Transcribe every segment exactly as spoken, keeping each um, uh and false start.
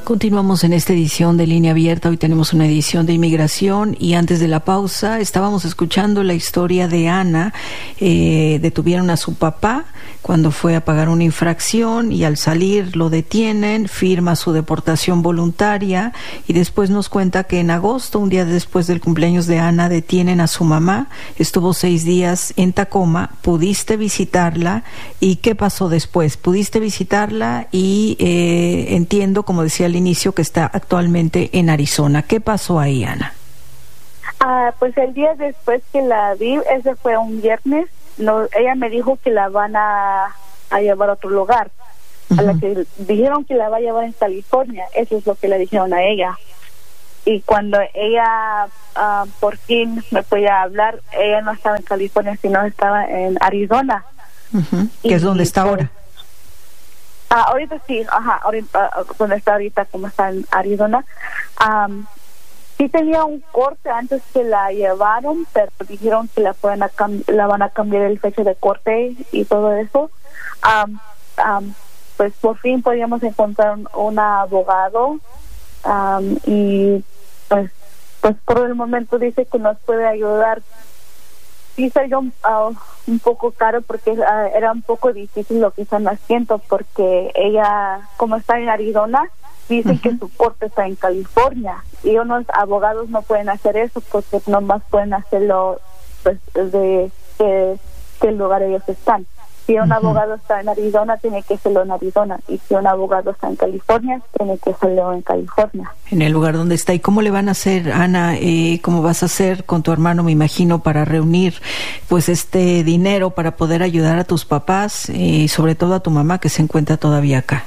Continuamos en esta edición de Línea Abierta. Hoy tenemos una edición de inmigración y antes de la pausa estábamos escuchando la historia de Ana. Eh, detuvieron a su papá cuando fue a pagar una infracción y al salir lo detienen, firma su deportación voluntaria y después nos cuenta que en agosto, un día después del cumpleaños de Ana, detienen a su mamá. Estuvo seis días en Tacoma. ¿Pudiste visitarla? ¿Y qué pasó después? ¿Pudiste visitarla? Y eh, entiendo, como decía al inicio, que está actualmente en Arizona. ¿Qué pasó ahí, Ana? Ah, pues el día después que la vi, ese fue un viernes, no, ella me dijo que la van a, a llevar a otro lugar, uh-huh. a la que dijeron que la va a llevar en California. Eso es lo que le dijeron a ella. Y cuando ella uh, por fin me podía hablar, ella no estaba en California, sino estaba en Arizona. Uh-huh. ¿Qué es donde está ahora? Ah, ahorita sí, ajá, ahorita, donde está ahorita, como está en Arizona. Um, sí tenía un corte antes que la llevaron, pero dijeron que la, pueden a cam- la van a cambiar el fecha de corte y todo eso. Um, um, pues por fin podíamos encontrar un, un abogado um, y pues, pues por el momento dice que nos puede ayudar. Sí salió uh, un poco caro porque uh, era un poco difícil lo que están haciendo, porque ella, como está en Arizona, dicen uh-huh. que su corte está en California y unos abogados no pueden hacer eso porque nomás pueden hacerlo pues de que, que el lugar ellos están. Si un uh-huh. abogado está en Arizona, tiene que hacerlo en Arizona, y si un abogado está en California, tiene que hacerlo en California. En el lugar donde está. ¿Y cómo le van a hacer, Ana? Eh, ¿Cómo vas a hacer con tu hermano, me imagino, para reunir pues este dinero para poder ayudar a tus papás y sobre todo a tu mamá que se encuentra todavía acá?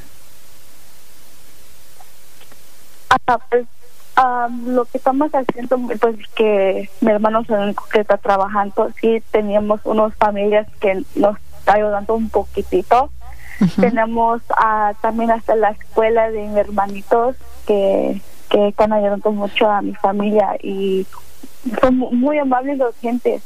Ah, pues, um, lo que estamos haciendo, pues que mi hermano es el único que está trabajando. Sí, teníamos unas familias que nos ayudando un poquitito. Uh-huh. Tenemos uh, también hasta la escuela de mis hermanitos que, que están ayudando mucho a mi familia y son muy amables los gentes.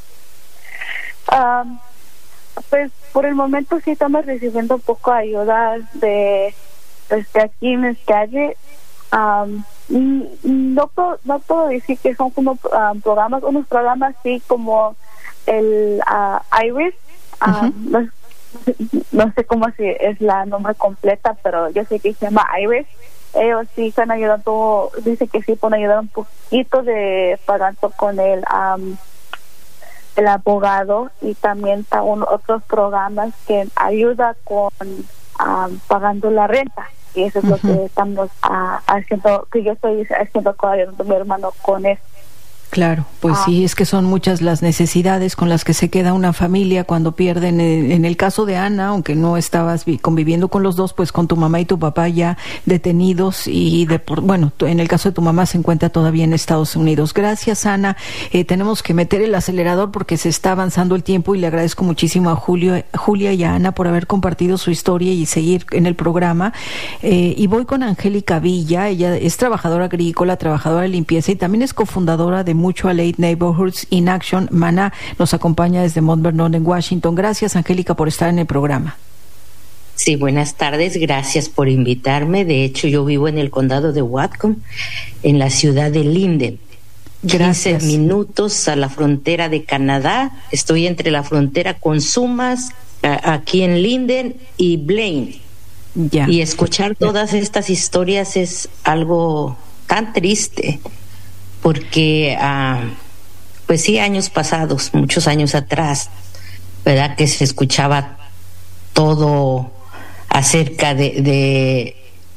Um, pues por el momento sí estamos recibiendo un poco de ayuda de, pues, de aquí en esta calle. Um, no, puedo, no puedo decir que son como um, programas, unos programas sí como el uh, Iris. Uh, uh-huh. no, no sé cómo si es la nombre completa, pero yo sé que se llama Iris. Ellos sí están ayudando, dice que sí pueden ayudar un poquito de pagando con el um, el abogado, y también está un, otros programas que ayuda con um, pagando la renta, y eso es uh-huh. lo que estamos uh, haciendo, que yo estoy haciendo con mi hermano con eso. Claro, pues ah. sí, es que son muchas las necesidades con las que se queda una familia cuando pierden. En, en el caso de Ana, aunque no estabas conviviendo con los dos, pues con tu mamá y tu papá ya detenidos y de por, bueno, en el caso de tu mamá se encuentra todavía en Estados Unidos. Gracias, Ana. Eh, tenemos que meter el acelerador porque se está avanzando el tiempo y le agradezco muchísimo a Julio, Julia y a Ana por haber compartido su historia y seguir en el programa. Eh, y voy con Angélica Villa. Ella es trabajadora agrícola, trabajadora de limpieza y también es cofundadora de Mutual Aid Neighborhoods in Action. Mana nos acompaña desde Mount Vernon en Washington. Gracias, Angélica, por estar en el programa. Sí, buenas tardes, gracias por invitarme. De hecho, yo vivo en el condado de Whatcom, en la ciudad de Linden. Gracias. quince minutos a la frontera de Canadá. Estoy entre la frontera con Sumas, aquí en Linden, y Blaine. Ya. Y escuchar todas estas historias es algo tan triste. Porque, uh, pues sí, años pasados, muchos años atrás, ¿verdad? Que se escuchaba todo acerca de, de,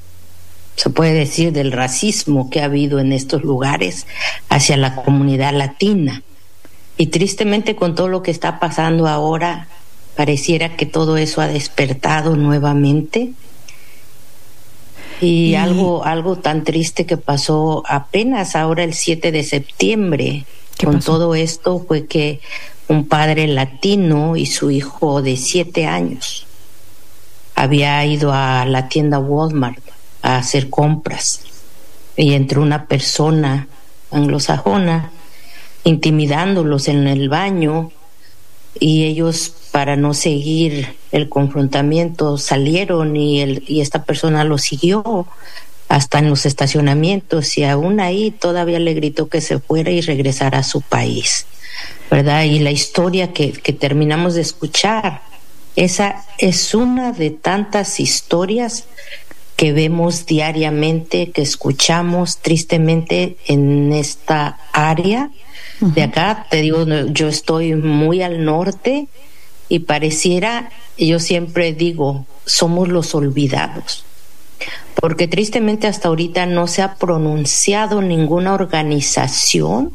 se puede decir, del racismo que ha habido en estos lugares hacia la comunidad latina. Y tristemente, con todo lo que está pasando ahora, pareciera que todo eso ha despertado nuevamente. Y, y algo algo tan triste que pasó apenas ahora el siete de septiembre con pasó? Todo esto fue que un padre latino y su hijo de siete años había ido a la tienda Walmart a hacer compras y entró una persona anglosajona intimidándolos en el baño, y ellos, para no seguir el confrontamiento, salieron y, el, y esta persona lo siguió hasta en los estacionamientos, y aún ahí todavía le gritó que se fuera y regresara a su país, ¿verdad? Y la historia que, que terminamos de escuchar, esa es una de tantas historias que vemos diariamente, que escuchamos tristemente en esta área. Uh-huh. De acá, te digo, yo estoy muy al norte y pareciera, yo siempre digo, somos los olvidados. Porque tristemente hasta ahorita no se ha pronunciado ninguna organización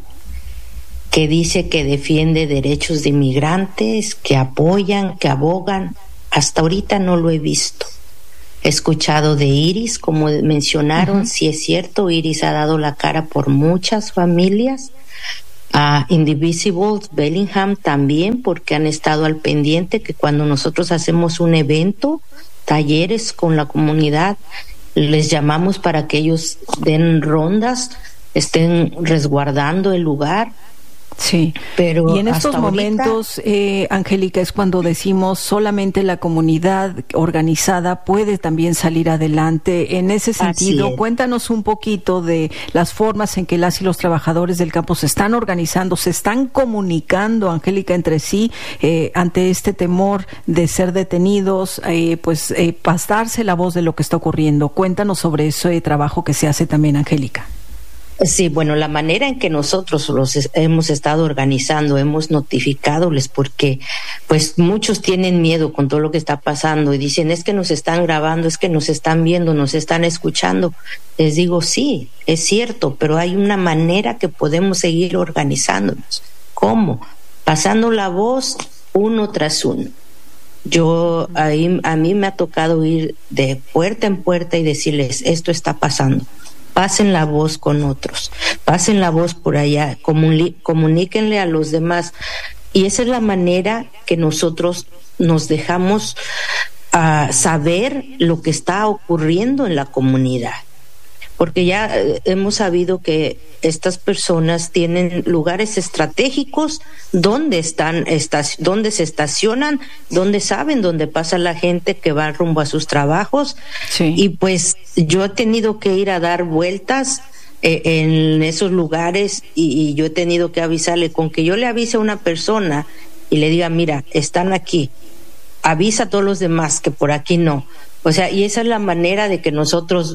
que dice que defiende derechos de inmigrantes, que apoyan, que abogan. Hasta ahorita no lo he visto. He escuchado de Iris, como mencionaron, uh-huh. sí es cierto, Iris ha dado la cara por muchas familias. Uh, Indivisible, Bellingham también, porque han estado al pendiente que cuando nosotros hacemos un evento, talleres con la comunidad, les llamamos para que ellos den rondas, estén resguardando el lugar. Sí, pero y en estos momentos, ahorita, eh, Angélica, es cuando decimos solamente la comunidad organizada puede también salir adelante. En ese sentido, cuéntanos un poquito de las formas en que las y los trabajadores del campo se están organizando, se están comunicando, Angélica, entre sí, eh, ante este temor de ser detenidos, eh, pues eh, pasarse la voz de lo que está ocurriendo. Cuéntanos sobre ese trabajo que se hace también, Angélica. Sí, bueno, la manera en que nosotros los hemos estado organizando, hemos notificadoles, porque pues muchos tienen miedo con todo lo que está pasando y dicen, es que nos están grabando, es que nos están viendo, nos están escuchando. Les digo, sí, es cierto, pero hay una manera que podemos seguir organizándonos. ¿Cómo? Pasando la voz uno tras uno. Yo, ahí, a mí me ha tocado ir de puerta en puerta y decirles, esto está pasando. Pasen la voz con otros, pasen la voz por allá, comuni- comuníquenle a los demás. Y esa es la manera que nosotros nos dejamos uh, saber lo que está ocurriendo en la comunidad. Porque ya eh, hemos sabido que estas personas tienen lugares estratégicos donde están, estac- donde se estacionan, donde saben dónde pasa la gente que va rumbo a sus trabajos. Sí. Y pues yo he tenido que ir a dar vueltas eh, en esos lugares y, y yo he tenido que avisarle, con que yo le avise a una persona y le diga, mira, están aquí, avisa a todos los demás que por aquí no. O sea, y esa es la manera de que nosotros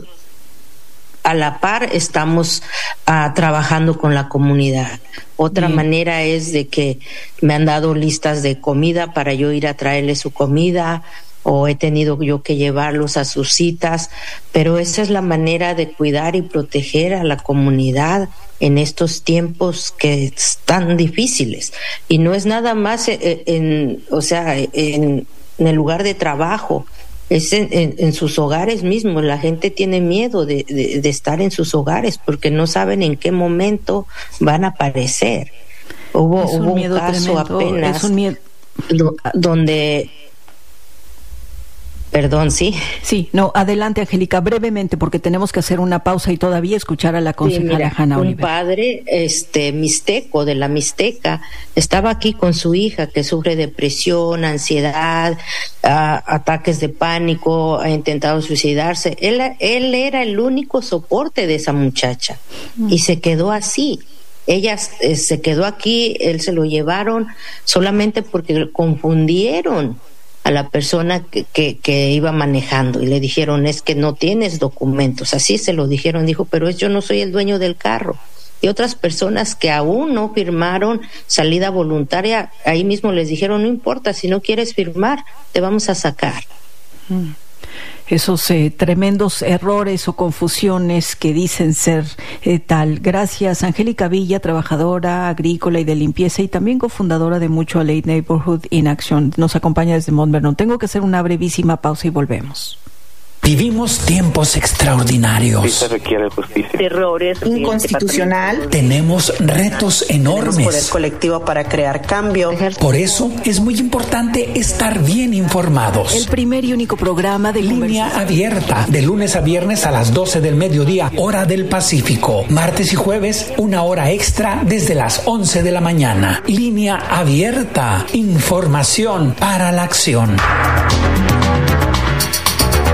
a la par estamos uh, trabajando con la comunidad. Otra Bien. manera es de que me han dado listas de comida para yo ir a traerles su comida, o he tenido yo que llevarlos a sus citas, pero esa es la manera de cuidar y proteger a la comunidad en estos tiempos que están difíciles. Y no es nada más en, en o sea, en, en el lugar de trabajo, es en, en, en sus hogares mismos. La gente tiene miedo de, de, de estar en sus hogares porque no saben en qué momento van a aparecer. Hubo, es un, hubo miedo un caso tremendo. apenas Es un miedo. do, donde Perdón, sí. Sí, no, adelante, Angélica, brevemente, porque tenemos que hacer una pausa y todavía escuchar a la concejala sí, Hanna un Oliver. Un padre este, mixteco, de la Mixteca, estaba aquí con su hija que sufre depresión, ansiedad, uh, ataques de pánico, ha intentado suicidarse. Él, él era el único soporte de esa muchacha mm. y se quedó así. Ella eh, se quedó aquí, él se lo llevaron solamente porque confundieron a la persona que, que, que iba manejando y le dijeron, es que no tienes documentos. Así se lo dijeron, dijo, pero es, yo no soy el dueño del carro. Y otras personas que aún no firmaron salida voluntaria, ahí mismo les dijeron, no importa, si no quieres firmar, te vamos a sacar. Mm. Esos eh, tremendos errores o confusiones que dicen ser eh, tal. Gracias, Angélica Villa, trabajadora agrícola y de limpieza y también cofundadora de Mutual Aid Neighborhood in Action. Nos acompaña desde Mount Vernon. Tengo que hacer una brevísima pausa y volvemos. Vivimos tiempos extraordinarios. Sí se requiere justicia. Errores. Inconstitucional. Tenemos retos enormes. Tenemos poder colectivo para crear cambio. Por eso es muy importante estar bien informados. El primer y único programa de Línea Abierta, de lunes a viernes a las doce del mediodía, hora del Pacífico. Martes y jueves, una hora extra desde las once de la mañana. Línea Abierta, información para la acción.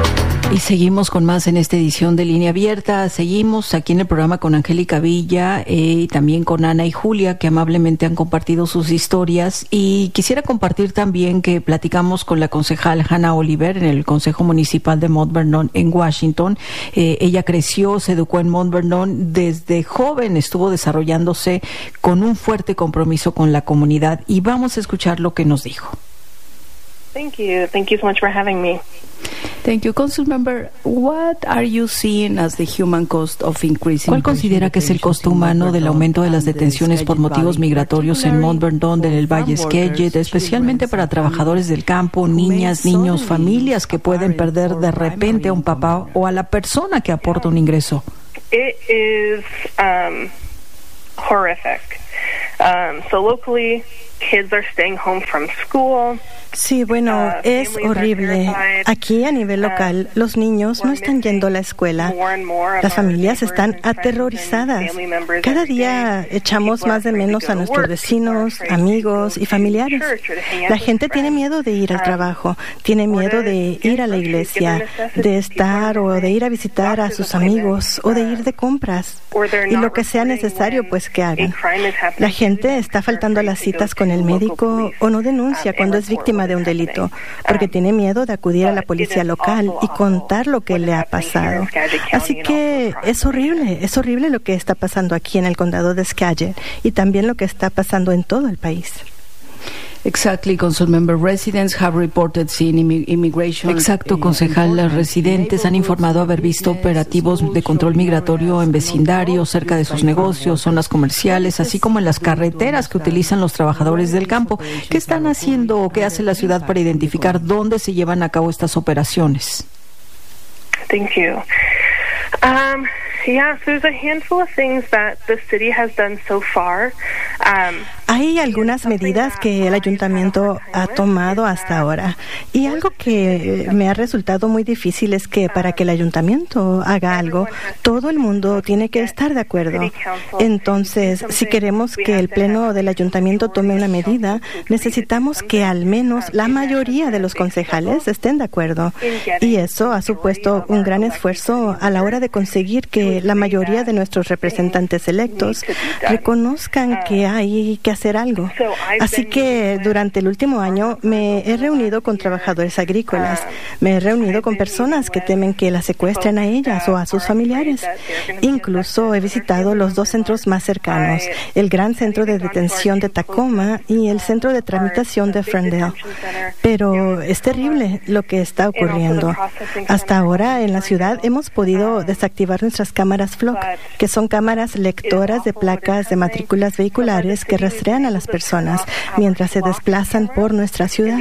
Y seguimos con más en esta edición de Línea Abierta. Seguimos aquí en el programa con Angélica Villa eh, y también con Ana y Julia, que amablemente han compartido sus historias. Y quisiera compartir también que platicamos con la concejal Hannah Oliver en el Consejo Municipal de Mount Vernon en Washington. Eh, ella creció, se educó en Mount Vernon. Desde joven estuvo desarrollándose con un fuerte compromiso con la comunidad. Y vamos a escuchar lo que nos dijo. Thank you. Thank you so much for having me. Thank you. Council member, what are you seeing as the human cost of increasing? ¿Cuál considera que es el costo humano del aumento de las detenciones por motivos migratorios en Mount Vernon, en el Valle Skagit, especialmente para trabajadores del campo, niñas, niños, familias que pueden perder de repente a un papá o a la persona que aporta un ingreso? It is um, horrific. Um, so locally, kids are staying home from school. Sí, bueno, es horrible. Aquí a nivel local, los niños no están yendo a la escuela. Las familias están aterrorizadas. Cada día echamos más de menos a nuestros vecinos, amigos y familiares. La gente tiene miedo de ir al trabajo, tiene miedo de ir a la iglesia, de estar o de ir a visitar a sus amigos o de ir de compras. Y lo que sea necesario, pues que hagan. La gente está faltando a las citas con el médico o no denuncia cuando es víctima de un delito, porque tiene miedo de acudir a la policía local y contar lo que le ha pasado. Así que es horrible, es horrible lo que está pasando aquí en el condado de Skagit y también lo que está pasando en todo el país. Exactly, Council Member. Residents have reported seeing immigration. Exacto, concejal. Los residentes han informado haber visto operativos de control migratorio en vecindarios, cerca de sus negocios, zonas comerciales, así como en las carreteras que utilizan los trabajadores del campo. ¿Qué están haciendo o qué hace la ciudad para identificar dónde se llevan a cabo estas operaciones? Thank you. Um, yeah, so there's a handful of things that the city has done so far. Um, Hay algunas medidas que el ayuntamiento ha tomado hasta ahora y algo que me ha resultado muy difícil es que para que el ayuntamiento haga algo, todo el mundo tiene que estar de acuerdo. Entonces, si queremos que el pleno del ayuntamiento tome una medida, necesitamos que al menos la mayoría de los concejales estén de acuerdo. Y eso ha supuesto un gran esfuerzo a la hora de conseguir que la mayoría de nuestros representantes electos reconozcan que hay que hacer algo. Así que durante el último año me he reunido con trabajadores agrícolas, me he reunido con personas que temen que las secuestren a ellas o a sus familiares. Incluso he visitado los dos centros más cercanos, el gran centro de detención de Tacoma y el centro de tramitación de Ferndale. Pero es terrible lo que está ocurriendo. Hasta ahora en la ciudad hemos podido desactivar nuestras cámaras Flock, que son cámaras lectoras de placas de matrículas vehiculares que rastrean a las personas mientras se desplazan por nuestra ciudad.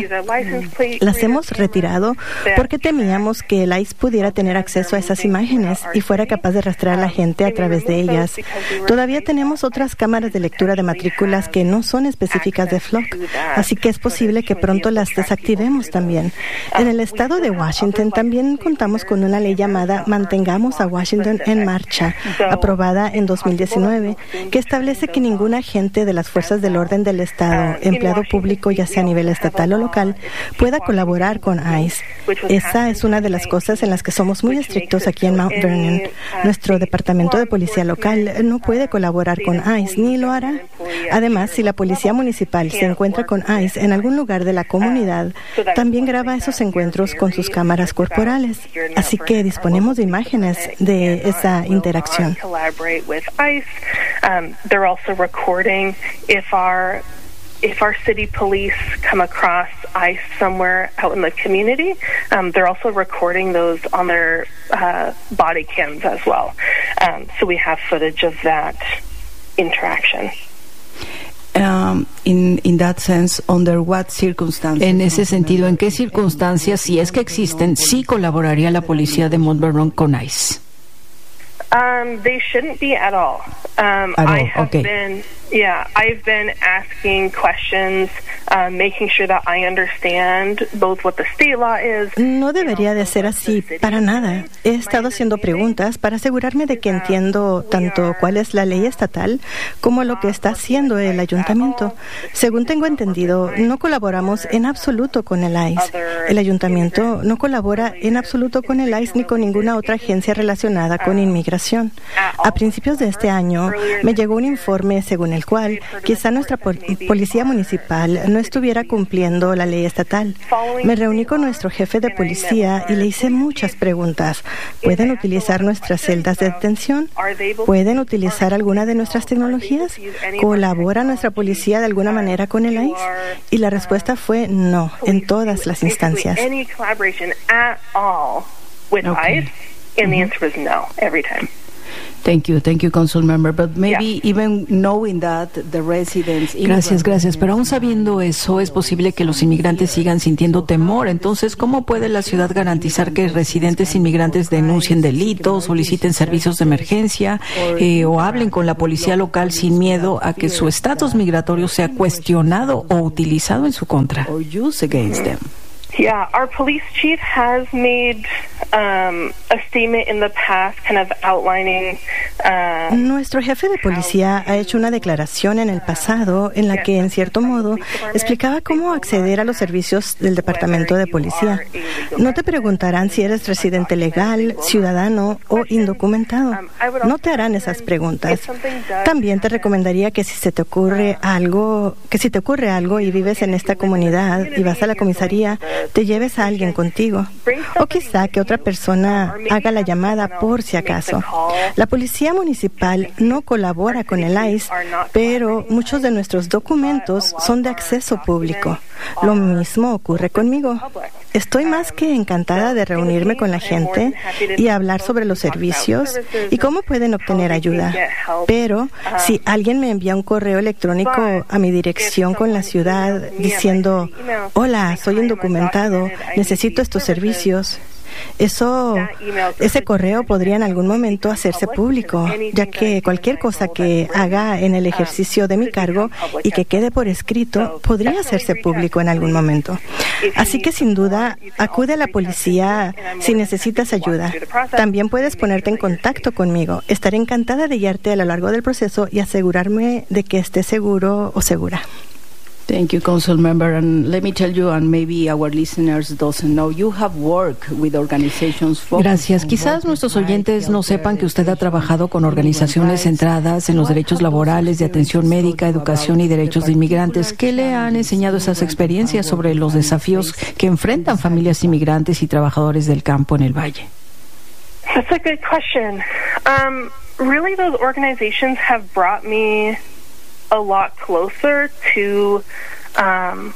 Las hemos retirado porque temíamos que el I C E pudiera tener acceso a esas imágenes y fuera capaz de rastrear a la gente a través de ellas. Todavía tenemos otras cámaras de lectura de matrículas que no son específicas de Flock, así que es posible que pronto las desactivemos también. En el estado de Washington también contamos con una ley llamada Mantengamos a Washington en Marcha, aprobada en dos mil diecinueve, que establece que ningún agente de las fuerzas del orden del Estado, empleado público, ya sea a nivel estatal o local, pueda colaborar con I C E. Esa es una de las cosas en las que somos muy estrictos aquí en Mount Vernon. Nuestro departamento de policía local no puede colaborar con I C E ni lo hará. Además, si la policía municipal se encuentra con I C E en algún lugar de la comunidad, también graba esos encuentros con sus cámaras corporales. Así que disponemos de imágenes de esa interacción. If our if our city police come across I C E somewhere out in the community, um, they're also recording those on their uh, body cams as well. Um, so we have footage of that interaction. Um, in, in that sense, under what circumstances? En ese sentido, ¿en qué circunstancias, si es que existen, sí colaboraría la policía de Mount Vernon con I C E? Um, Um, they shouldn't be at all. Um, at I all. have Okay. been, yeah, I've been asking questions, uh, making sure that I understand both what the state law is. No debería de ser así, para nada. He estado haciendo preguntas para asegurarme de que entiendo tanto cuál es la ley estatal como lo que está haciendo el ayuntamiento. Según tengo entendido, no colaboramos en absoluto con el I C E. El ayuntamiento no colabora en absoluto con el I C E ni con ninguna otra agencia relacionada con inmigración. A principios de este año me llegó un informe según el cual quizá nuestra pol- policía municipal no estuviera cumpliendo la ley estatal. Me reuní con nuestro jefe de policía y le hice muchas preguntas. ¿Pueden utilizar nuestras celdas de detención? ¿Pueden utilizar alguna de nuestras tecnologías? ¿Colabora nuestra policía de alguna manera con el I C E? Y la respuesta fue no, en todas las instancias. Any collaboration at all with Okay. I C E, and the answer was no every time. Thank you, thank you, Council Member. But maybe even knowing that the residents. Gracias, gracias. Pero aún sabiendo eso, es posible que los inmigrantes sigan sintiendo temor. Entonces, ¿cómo puede la ciudad garantizar que residentes inmigrantes denuncien delitos, soliciten servicios de emergencia eh, o hablen con la policía local sin miedo a que su estatus migratorio sea cuestionado o utilizado en su contra? Or use against them. Yeah, our police chief has made um, a statement in the past, kind of outlining. Uh, Nuestro jefe de policía ha hecho una declaración en el pasado en la que, en cierto modo, explicaba cómo acceder a los servicios del Departamento de Policía. No te preguntarán si eres residente legal, ciudadano o indocumentado. No te harán esas preguntas. También te recomendaría que si se te ocurre algo, que si te ocurre algo y vives en esta comunidad y vas a la comisaría, te lleves a alguien contigo. O quizá que otra persona haga la llamada por si acaso. La policía municipal no colabora con el I C E, pero muchos de nuestros documentos son de acceso público. Lo mismo ocurre conmigo. Estoy más que encantada de reunirme con la gente y hablar sobre los servicios y cómo pueden obtener ayuda. Pero si alguien me envía un correo electrónico a mi dirección con la ciudad diciendo, hola, soy indocumentado, necesito estos servicios, Eso, ese correo podría en algún momento hacerse público, ya que cualquier cosa que haga en el ejercicio de mi cargo y que quede por escrito podría hacerse público en algún momento. Así que sin duda, acude a la policía si necesitas ayuda. También puedes ponerte en contacto conmigo. Estaré encantada de guiarte a lo largo del proceso y asegurarme de que estés seguro o segura. Thank you, Council Member. And let me tell you, and maybe our listeners doesn't know, you have worked with organizations. Gracias. Quizás nuestros oyentes no sepan que usted ha trabajado con organizaciones centradas en los derechos laborales, de atención médica, educación y derechos de inmigrantes. ¿Qué le han enseñado esas experiencias sobre los desafíos que enfrentan familias inmigrantes y trabajadores del campo en el Valle? That's a good question. Um, really, those organizations have brought me a lot closer to um,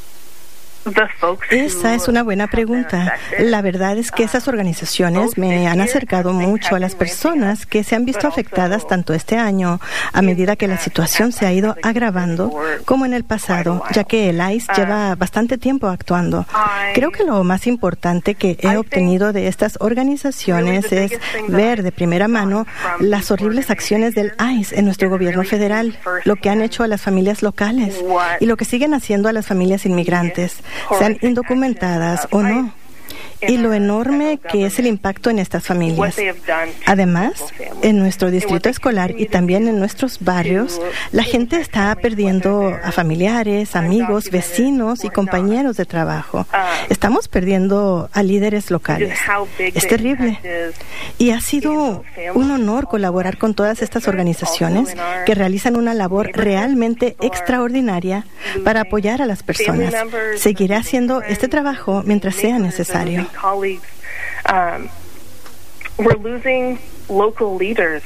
the folks. Esa es una buena pregunta. La verdad es que esas organizaciones me han acercado mucho a las personas que se han visto afectadas tanto este año, a medida que la situación se ha ido agravando, como en el pasado, ya que el I C E lleva bastante tiempo actuando. Creo que lo más importante que he obtenido de estas organizaciones es ver de primera mano las horribles acciones del I C E en nuestro gobierno federal, lo que han hecho a las familias locales y lo que siguen haciendo a las familias inmigrantes, sean indocumentadas o no, y lo enorme que es el impacto en estas familias. Además, en nuestro distrito escolar y también en nuestros barrios, la gente está perdiendo a familiares, amigos, vecinos y compañeros de trabajo. Estamos perdiendo a líderes locales. Es terrible. Y ha sido un honor colaborar con todas estas organizaciones que realizan una labor realmente extraordinaria para apoyar a las personas. Seguiré haciendo este trabajo mientras sea necesario. Colleagues, um, we're losing local leaders.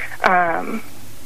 Um,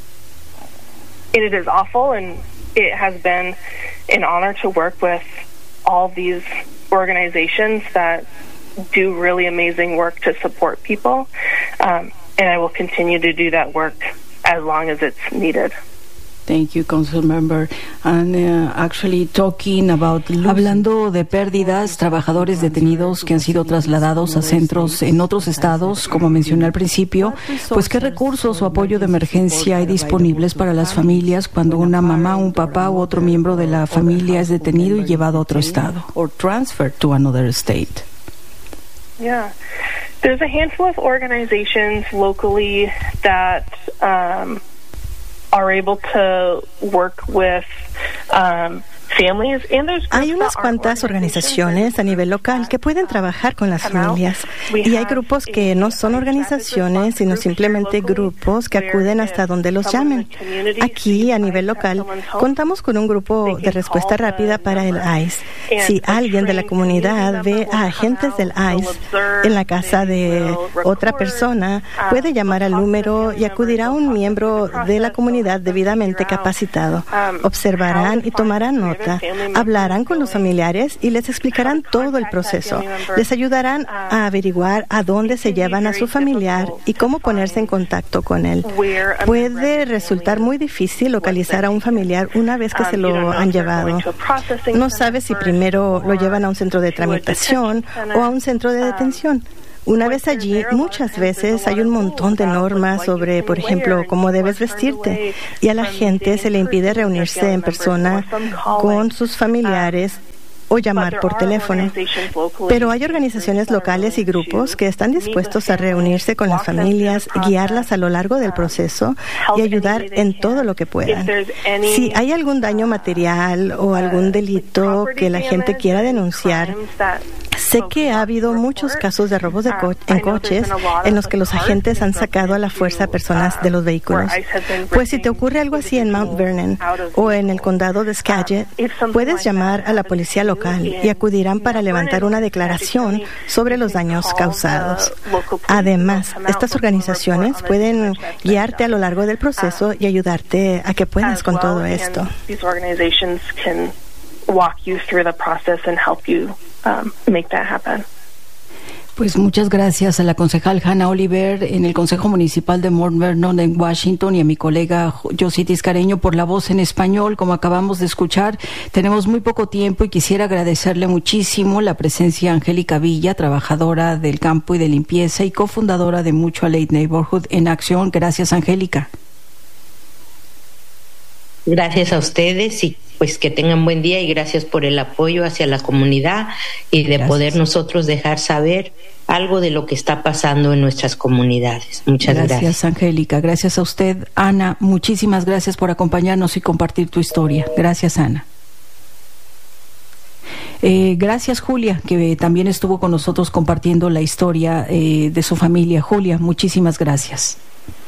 and it is awful, and it has been an honor to work with all these organizations that do really amazing work to support people. Um, and I will continue to do that work as long as it's needed. Thank you, Council Member. And uh, actually talking about hablando de pérdidas, trabajadores detenidos que han sido trasladados a centros en otros estados, como mencioné al principio, pues qué recursos o apoyo de emergencia hay disponibles para las familias cuando una mamá, un papá u otro miembro de la familia es detenido y llevado a otro estado. Or transferred to another state. Yeah. There's a handful of organizations locally that um, are able to work with um, families. And there's Hay unas cuantas organizaciones a nivel local que pueden trabajar con las familias y hay grupos que no son organizaciones sino simplemente grupos que acuden hasta donde los llamen. Aquí a nivel local contamos con un grupo de respuesta rápida para el I C E. Si alguien de la comunidad ve a agentes del I C E en la casa de otra persona, puede llamar al número y acudirá un miembro de la comunidad debidamente capacitado. Observarán y tomarán nota. Hablarán con los familiares y les explicarán todo el proceso. Les ayudarán a averiguar a dónde se llevan a su familiar y cómo ponerse en contacto con él. Puede resultar muy difícil localizar a un familiar una vez que se lo han llevado. No sabe si primero lo llevan a un centro de tramitación o a un centro de detención. Una vez allí, muchas veces hay un montón de normas sobre, por ejemplo, cómo debes vestirte, y a la gente se le impide reunirse en persona con sus familiares o llamar por teléfono. Pero hay organizaciones locales y grupos que están dispuestos a reunirse con las familias, guiarlas a lo largo del proceso y ayudar en todo lo que puedan. Si hay algún daño material o algún delito que la gente quiera denunciar, sé que ha habido muchos casos de robos de co- en coches en los que los agentes han sacado a la fuerza a personas de los vehículos. Pues si te ocurre algo así en Mount Vernon o en el condado de Skagit, puedes llamar a la policía local y acudirán para levantar una declaración sobre los daños causados. Además, estas organizaciones pueden guiarte a lo largo del proceso y ayudarte a que puedas con todo esto. Pues muchas gracias a la concejal Hannah Oliver en el Consejo Municipal de Mount Vernon en Washington y a mi colega Josie Tiscareño por la voz en español. Como acabamos de escuchar, tenemos muy poco tiempo y quisiera agradecerle muchísimo la presencia de Angélica Villa, trabajadora del campo y de limpieza y cofundadora de Mutual Aid Neighborhood en Acción. Gracias, Angélica. Gracias a ustedes y pues que tengan buen día y gracias por el apoyo hacia la comunidad y de gracias. Poder nosotros dejar saber algo de lo que está pasando en nuestras comunidades. Muchas gracias. Gracias, Angélica. Gracias a usted, Ana. Muchísimas gracias por acompañarnos y compartir tu historia. Gracias, Ana. Eh, gracias, Julia, que también estuvo con nosotros compartiendo la historia eh, de su familia. Julia, muchísimas gracias.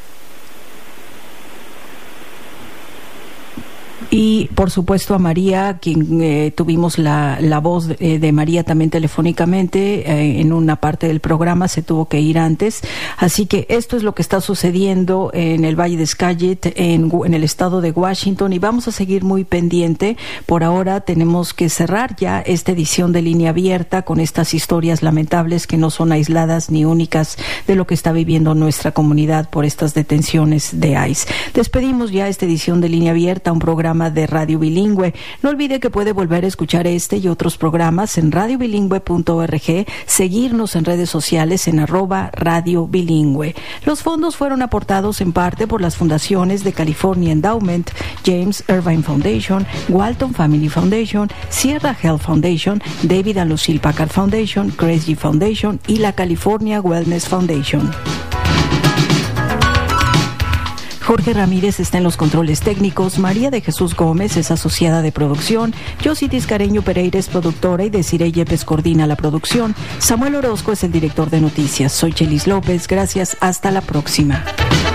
Y, por supuesto, a María, quien eh, tuvimos la, la voz de, de María también telefónicamente eh, en una parte del programa, se tuvo que ir antes. Así que esto es lo que está sucediendo en el Valle de Skagit, en, en el estado de Washington, y vamos a seguir muy pendiente. Por ahora tenemos que cerrar ya esta edición de Línea Abierta con estas historias lamentables que no son aisladas ni únicas de lo que está viviendo nuestra comunidad por estas detenciones de I C E. Despedimos ya esta edición de Línea Abierta, un programa de Radio Bilingüe. No olvide que puede volver a escuchar este y otros programas en radio bilingüe punto org, seguirnos en redes sociales en arroba Radio Bilingüe. Los fondos fueron aportados en parte por las fundaciones de California Endowment, James Irvine Foundation, Walton Family Foundation, Sierra Health Foundation, David and Lucille Packard Foundation, Grace G Foundation y la California Wellness Foundation. Jorge Ramírez está en los controles técnicos, María de Jesús Gómez es asociada de producción, Josie Tiscareño Pereira es productora y Desiree Yepes coordina la producción. Samuel Orozco es el director de noticias. Soy Chelis López, gracias, hasta la próxima.